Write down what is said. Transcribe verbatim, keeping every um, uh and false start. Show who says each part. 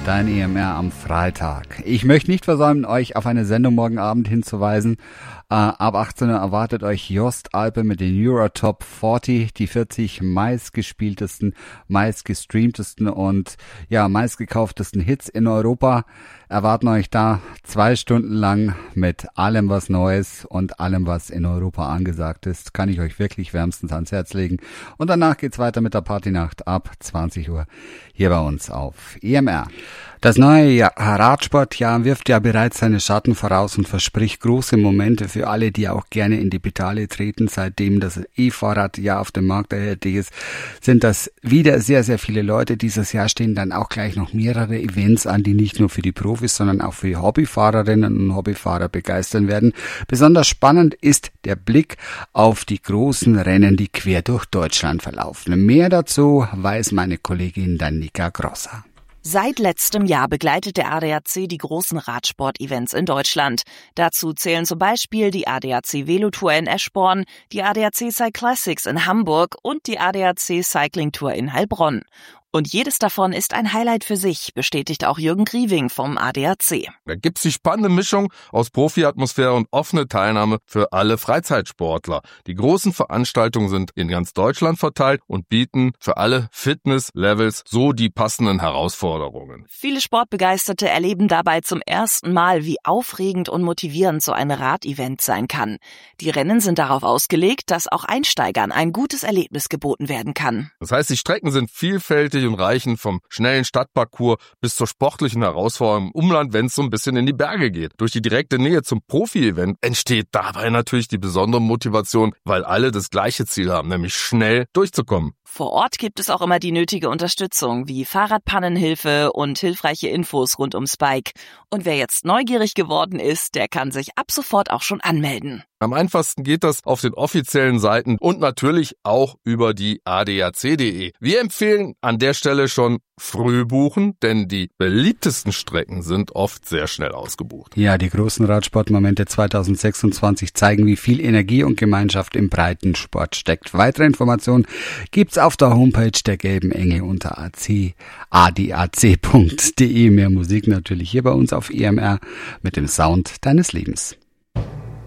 Speaker 1: Dein E M R am Freitag. Ich möchte nicht versäumen, euch auf eine Sendung morgen Abend hinzuweisen. Äh, ab achtzehn Uhr erwartet euch Jost Alpe mit den Eurotop vierzig, die vierzig meistgespieltesten, meistgestreamtesten und ja meistgekauftesten Hits in Europa. Erwarten euch da zwei Stunden lang mit allem, was Neues und allem, was in Europa angesagt ist. Kann ich euch wirklich wärmstens ans Herz legen. Und danach geht's weiter mit der Partynacht ab zwanzig Uhr hier bei uns auf E M R. Das neue Jahr, Radsportjahr wirft ja bereits seine Schatten voraus und verspricht große Momente für alle, die auch gerne in die Pedale treten. Seitdem das E-Fahrradjahr auf dem Markt erhältlich ist, sind das wieder sehr, sehr viele Leute. Dieses Jahr stehen dann auch gleich noch mehrere Events an, die nicht nur für die Profis, sondern auch für die Hobbyfahrerinnen und Hobbyfahrer begeistern werden. Besonders spannend ist der Blick auf die großen Rennen, die quer durch Deutschland verlaufen. Mehr dazu weiß meine Kollegin Danica Grosser.
Speaker 2: Seit letztem Jahr begleitet der A D A C die großen Radsport-Events in Deutschland. Dazu zählen zum Beispiel die A D A C Velotour in Eschborn, die A D A C Cyclassics in Hamburg und die A D A C Cycling Tour in Heilbronn. Und jedes davon ist ein Highlight für sich, bestätigt auch Jürgen Grieving vom A D A C.
Speaker 3: Da gibt's die spannende Mischung aus Profi-Atmosphäre und offene Teilnahme für alle Freizeitsportler. Die großen Veranstaltungen sind in ganz Deutschland verteilt und bieten für alle Fitness-Levels so die passenden Herausforderungen.
Speaker 2: Viele Sportbegeisterte erleben dabei zum ersten Mal, wie aufregend und motivierend so ein Radevent sein kann. Die Rennen sind darauf ausgelegt, dass auch Einsteigern ein gutes Erlebnis geboten werden kann.
Speaker 3: Das heißt, die Strecken sind vielfältig und reichen vom schnellen Stadtparcours bis zur sportlichen Herausforderung im Umland, wenn es so ein bisschen in die Berge geht. Durch die direkte Nähe zum Profi-Event entsteht dabei natürlich die besondere Motivation, weil alle das gleiche Ziel haben, nämlich schnell durchzukommen.
Speaker 2: Vor Ort gibt es auch immer die nötige Unterstützung, wie Fahrradpannenhilfe und hilfreiche Infos rund ums Bike. Und wer jetzt neugierig geworden ist, der kann sich ab sofort auch schon anmelden.
Speaker 3: Am einfachsten geht das auf den offiziellen Seiten und natürlich auch über die A D A C punkt de. Wir empfehlen an der Stelle schon früh buchen, denn die beliebtesten Strecken sind oft sehr schnell ausgebucht.
Speaker 1: Ja, die großen Radsportmomente zwanzig sechsundzwanzig zeigen, wie viel Energie und Gemeinschaft im Breitensport steckt. Weitere Informationen gibt's auf der Homepage der Gelben Engel unter a d a c punkt de. Mehr Musik natürlich hier bei uns auf E M R mit dem Sound deines Lebens.